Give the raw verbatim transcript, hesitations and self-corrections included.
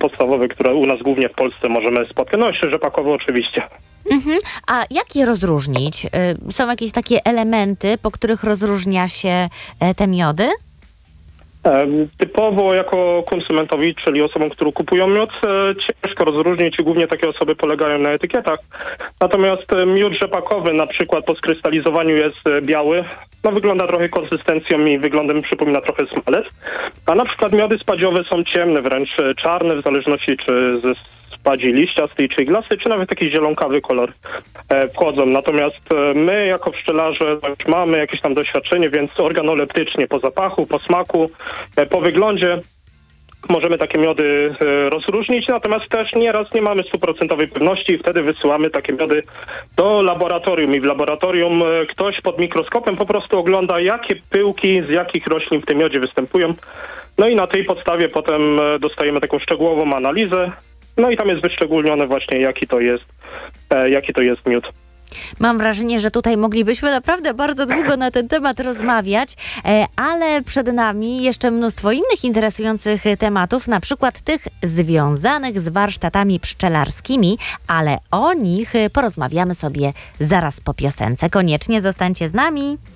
podstawowe, które u nas głównie w Polsce możemy spotkać. No jeszcze rzepakowe oczywiście. Mhm. A jak je rozróżnić? Y, Są jakieś takie elementy, po których rozróżnia się e, te miody? E, Typowo jako konsumentowi, czyli osobom, które kupują miód, e, ciężko rozróżnić i głównie takie osoby polegają na etykietach. Natomiast e, miód rzepakowy na przykład po skrystalizowaniu jest e, biały. No wygląda trochę konsystencją i wyglądem przypomina trochę smalec. A na przykład miody spadziowe są ciemne, wręcz e, czarne, w zależności czy ze spadzi liściastej czy iglasty, czy nawet taki zielonkawy kolor e, wchodzą. Natomiast e, my jako pszczelarze już mamy jakieś tam doświadczenie, więc organoleptycznie po zapachu, po smaku, e, po wyglądzie możemy takie miody e, rozróżnić, natomiast też nieraz nie mamy stuprocentowej pewności i wtedy wysyłamy takie miody do laboratorium i w laboratorium e, ktoś pod mikroskopem po prostu ogląda, jakie pyłki z jakich roślin w tym miodzie występują. No i na tej podstawie potem e, dostajemy taką szczegółową analizę. No i tam jest wyszczególnione właśnie, jaki to jest, e, jaki to jest miód. Mam wrażenie, że tutaj moglibyśmy naprawdę bardzo długo na ten temat rozmawiać, e, ale przed nami jeszcze mnóstwo innych interesujących tematów, na przykład tych związanych z warsztatami pszczelarskimi, ale o nich porozmawiamy sobie zaraz po piosence. Koniecznie zostańcie z nami.